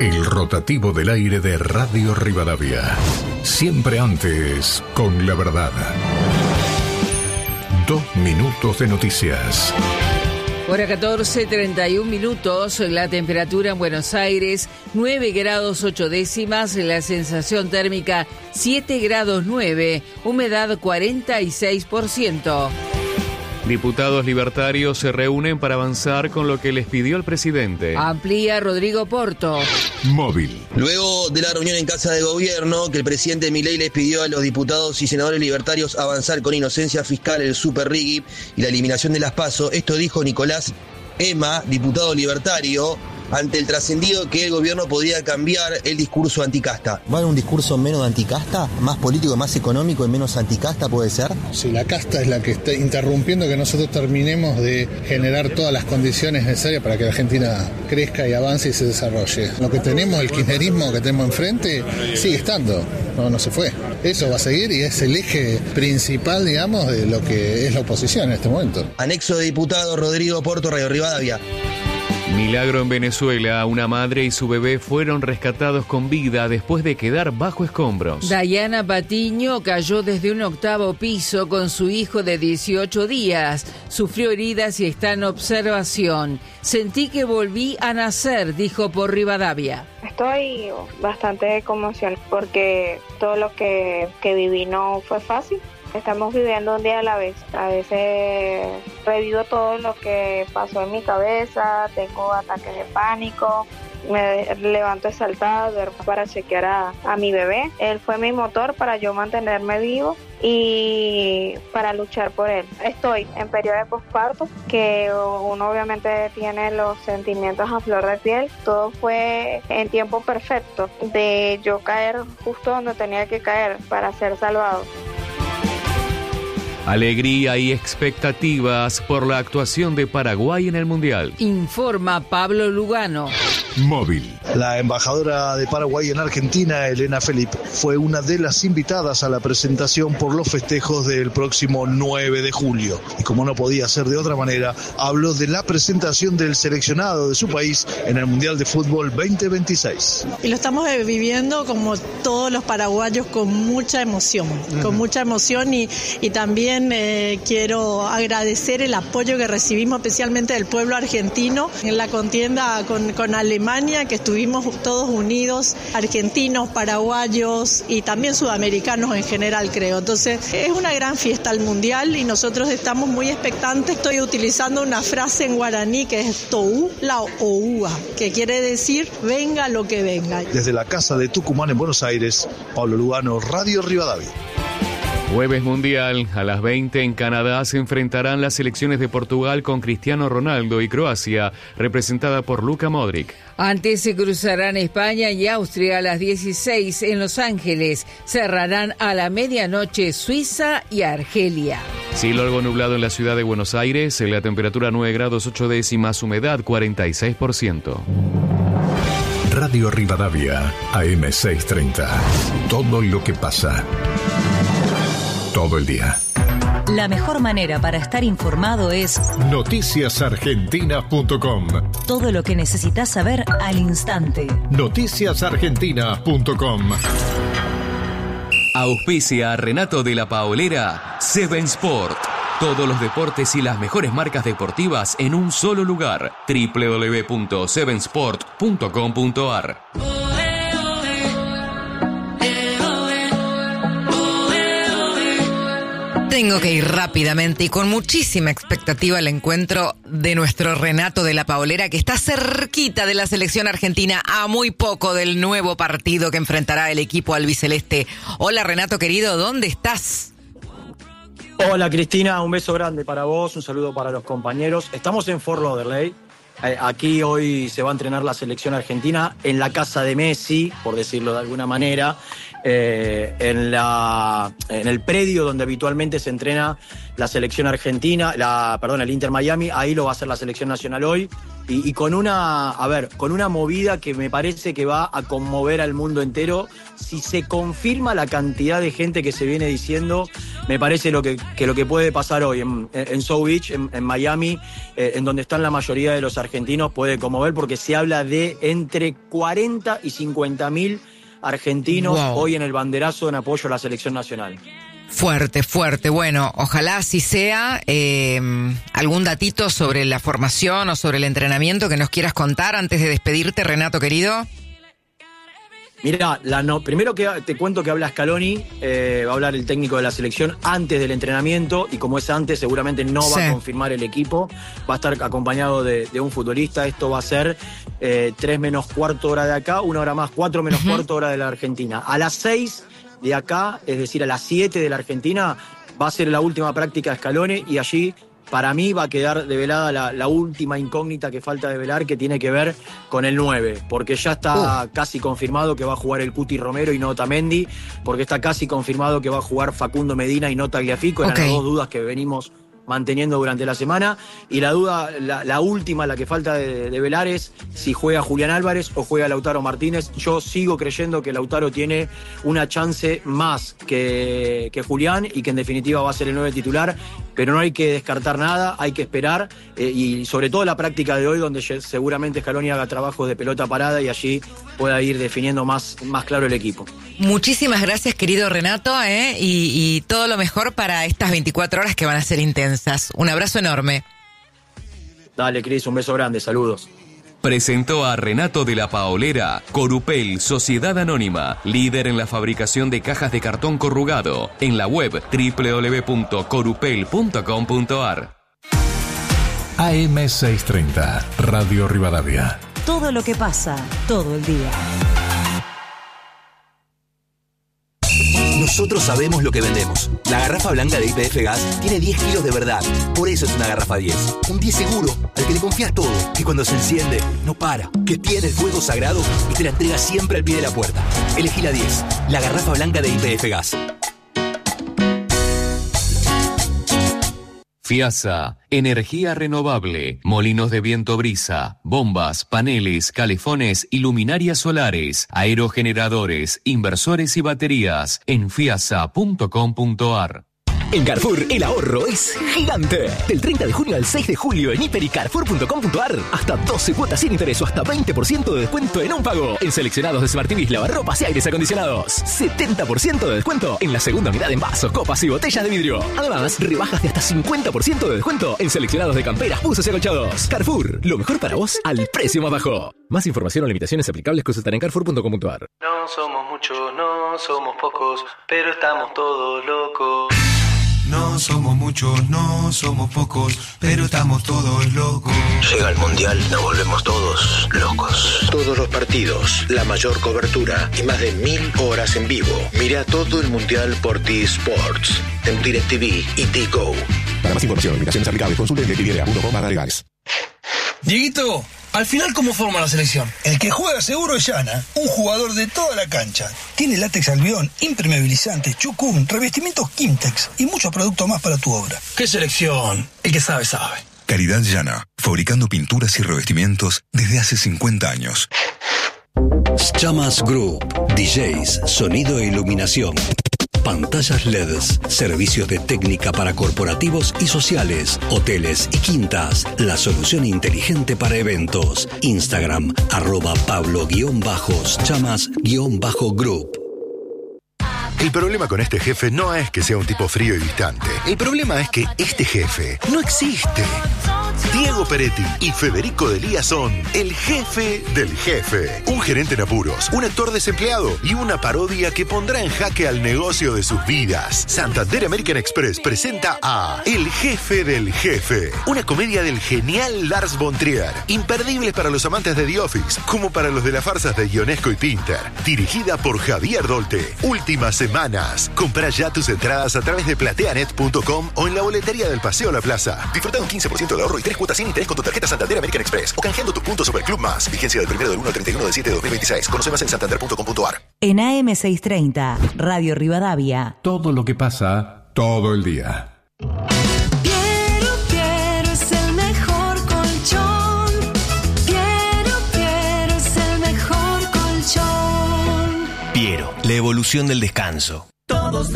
El rotativo del aire de Radio Rivadavia. Siempre antes, con la verdad. 2 minutos de noticias. Hora 14:31 minutos, la temperatura en Buenos Aires 9 grados 8 décimas, la sensación térmica 7 grados 9, humedad 46%. Diputados libertarios se reúnen para avanzar con lo que les pidió el presidente. Amplía Rodrigo Porto. Móvil. Luego de la reunión en Casa de Gobierno, que el presidente Milei les pidió a los diputados y senadores libertarios avanzar con inocencia fiscal, el Super Riggi y la eliminación de las PASO, esto dijo Nicolás Ema, diputado libertario, ante el trascendido que el gobierno podría cambiar el discurso anticasta. ¿Va a haber un discurso menos anticasta, más político, más económico y menos anticasta, puede ser? Sí, la casta es la que está interrumpiendo que nosotros terminemos de generar todas las condiciones necesarias para que la Argentina crezca y avance y se desarrolle. Lo que tenemos, el kirchnerismo que tenemos enfrente, sigue estando, no se fue. Eso va a seguir y es el eje principal, digamos, de lo que es la oposición en este momento. Anexo de diputado Rodrigo Porto, Radio Rivadavia. Milagro en Venezuela, una madre y su bebé fueron rescatados con vida después de quedar bajo escombros. Dayana Patiño cayó desde un 8º piso con su hijo de 18 días. Sufrió heridas y está en observación. Sentí que volví a nacer, dijo por Rivadavia. Estoy bastante conmocionada porque todo lo que viví no fue fácil. Estamos viviendo un día a la vez. A veces revivo todo lo que pasó en mi cabeza, tengo ataques de pánico, me levanto exaltada, duermo para chequear a mi bebé. Él fue mi motor para yo mantenerme vivo y para luchar por él. Estoy en periodo de posparto, que uno obviamente tiene los sentimientos a flor de piel. Todo fue en tiempo perfecto de yo caer justo donde tenía que caer para ser salvado. Alegría y expectativas por la actuación de Paraguay en el Mundial. Informa Pablo Lugano. Móvil. La embajadora de Paraguay en Argentina, Elena Felipe, fue una de las invitadas a la presentación por los festejos del próximo 9 de julio. Y como no podía ser de otra manera, habló de la presentación del seleccionado de su país en el Mundial de Fútbol 2026. Y lo estamos viviendo como todos los paraguayos con mucha emoción, y también quiero agradecer el apoyo que recibimos especialmente del pueblo argentino en la contienda con Alemania, que estuvimos todos unidos, argentinos, paraguayos y también sudamericanos en general, creo. Entonces es una gran fiesta el Mundial y nosotros estamos muy expectantes. Estoy utilizando una frase en guaraní que es Tou la Oua, que quiere decir venga lo que venga. Desde la Casa de Tucumán en Buenos Aires, Pablo Lugano, Radio Rivadavia. Jueves Mundial, a las 20 en Canadá se enfrentarán las selecciones de Portugal con Cristiano Ronaldo y Croacia, representada por Luka Modric. Antes se cruzarán España y Austria a las 16 en Los Ángeles. Cerrarán a la medianoche Suiza y Argelia. Cielo algo nublado en la ciudad de Buenos Aires, la temperatura 9 grados 8 décimas, humedad 46%. Radio Rivadavia, AM630. Todo lo que pasa. Todo el día. La mejor manera para estar informado es noticiasargentina.com. Todo lo que necesitas saber al instante. Noticiasargentina.com. Auspicia Renato de la Paolera, Seven Sport. Todos los deportes y las mejores marcas deportivas en un solo lugar. www.sevensport.com.ar. Tengo que ir rápidamente y con muchísima expectativa al encuentro de nuestro Renato de la Paolera, que está cerquita de la selección argentina, a muy poco del nuevo partido que enfrentará el equipo albiceleste. Hola Renato querido, ¿dónde estás? Hola Cristina, un beso grande para vos, un saludo para los compañeros. Estamos en Fort Lauderdale. Aquí hoy se va a entrenar la selección argentina en la casa de Messi, por decirlo de alguna manera, en el predio donde habitualmente se entrena la selección argentina, el Inter Miami. Ahí lo va a hacer la selección nacional hoy y con una movida que me parece que va a conmover al mundo entero si se confirma la cantidad de gente que se viene diciendo me parece lo que puede pasar hoy en South Beach, en Miami, en donde están la mayoría de los argentinos, puede conmover, porque se habla de entre 40 y 50 mil argentinos hoy en el banderazo en apoyo a la selección nacional. Fuerte, fuerte. Bueno, ojalá así sea. ¿Algún datito sobre la formación o sobre el entrenamiento que nos quieras contar antes de despedirte, Renato querido? Mira, primero que te cuento que habla Scaloni, va a hablar el técnico de la selección antes del entrenamiento, y como es antes, seguramente no va a confirmar el equipo, va a estar acompañado de un futbolista. Esto va a ser 3 menos cuarto hora de acá, 1 hora más, 4 menos cuarto hora de la Argentina. A las 6 de acá, es decir, a las 7 de la Argentina, va a ser la última práctica de Scaloni, y allí para mí va a quedar develada la última incógnita que falta develar, que tiene que ver con el 9, porque ya está casi confirmado que va a jugar el Cuti Romero y no Otamendi, porque está casi confirmado que va a jugar Facundo Medina y no Tagliafico. Eran las dos dudas que venimos manteniendo durante la semana, y la duda, la última, la que falta de velar, es si juega Julián Álvarez o juega Lautaro Martínez. Yo sigo creyendo que Lautaro tiene una chance más que Julián, y que en definitiva va a ser el 9 titular, pero no hay que descartar nada, hay que esperar, y sobre todo la práctica de hoy, donde seguramente Scaloni haga trabajos de pelota parada y allí pueda ir definiendo más claro el equipo. Muchísimas gracias, querido Renato, y todo lo mejor para estas 24 horas que van a ser intensas. Un abrazo enorme. Dale, Cris, un beso grande, saludos. Presentó a Renato de la Paolera, Corupel, Sociedad Anónima, líder en la fabricación de cajas de cartón corrugado, en la web www.corupel.com.ar. AM630, Radio Rivadavia. Todo lo que pasa, todo el día. Nosotros sabemos lo que vendemos. La garrafa blanca de YPF Gas tiene 10 kilos de verdad. Por eso es una garrafa 10. Un 10 seguro, al que le confías todo. Que cuando se enciende, no para. Que tiene el fuego sagrado y te la entrega siempre al pie de la puerta. Elegí la 10. La garrafa blanca de YPF Gas. FIASA, energía renovable, molinos de viento brisa, bombas, paneles, calefones y luminarias solares, aerogeneradores, inversores y baterías en fiasa.com.ar. En Carrefour, el ahorro es gigante. Del 30 de junio al 6 de julio en hiper y carrefour.com.ar. Hasta 12 cuotas sin interés o hasta 20% de descuento en un pago. En seleccionados de Smart TVs, lavarropas y aires acondicionados. 70% de descuento en la segunda unidad en vasos, copas y botellas de vidrio. Además, rebajas de hasta 50% de descuento en seleccionados de camperas, buzos y acolchados. Carrefour, lo mejor para vos al precio más bajo. Más información o limitaciones aplicables consultar en carrefour.com.ar. No somos muchos, no somos pocos, pero estamos todos locos. No somos muchos, no somos pocos, pero estamos todos locos. Llega el Mundial, nos volvemos todos locos. Todos los partidos, la mayor cobertura y más de 1000 horas en vivo. Mira todo el Mundial por T-Sports, en DirecTV y T-Go. Para más información, limitaciones aplicables, consulte DirecTV.com/legales. Dieguito, al final, ¿cómo forma la selección? El que juega seguro es Yana, un jugador de toda la cancha. Tiene látex albión, impermeabilizante, chucún, revestimientos Kimtex y muchos productos más para tu obra. ¿Qué selección? El que sabe, sabe. Calidad Yana, fabricando pinturas y revestimientos desde hace 50 años. Chamas Group, DJs, sonido e iluminación. Pantallas LEDs, servicios de técnica para corporativos y sociales, hoteles y quintas. La solución inteligente para eventos. Instagram, @Pablo_Chamas_Group. El problema con este jefe no es que sea un tipo frío y distante. El problema es que este jefe no existe. Diego Peretti y Federico Delía son el jefe del jefe. Un gerente en apuros, un actor desempleado y una parodia que pondrá en jaque al negocio de sus vidas. Santander American Express presenta a El jefe del jefe, una comedia del genial Lars von Trier, imperdible para los amantes de The Office, como para los de las farsas de Ionesco y Pinter. Dirigida por Javier Dolte. Últimas semanas. Compra ya tus entradas a través de plateanet.com o en la boletería del Paseo La Plaza. Disfruta un 15% de ahorro y 3 cuotas sin interés con tu tarjeta Santander American Express o canjeando tus puntos sobre el Club Más. Vigencia del 1 del 1 al 31 de 7 de 2026. Conoce más en santander.com.ar. En AM630, Radio Rivadavia. Todo lo que pasa, todo el día. Piero es el mejor colchón. Piero es el mejor colchón. Piero, la evolución del descanso.